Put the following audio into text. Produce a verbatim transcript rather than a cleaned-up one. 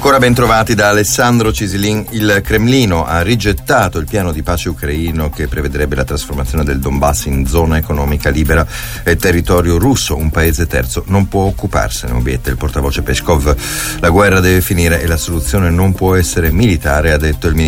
Ancora ben trovati da Alessandro Cisilin. Il Cremlino ha rigettato il piano di pace ucraino che prevederebbe la trasformazione del Donbass in zona economica libera e territorio russo. Un paese terzo non può occuparsene, obietta il portavoce Peskov. La guerra deve finire e la soluzione non può essere militare, ha detto il ministro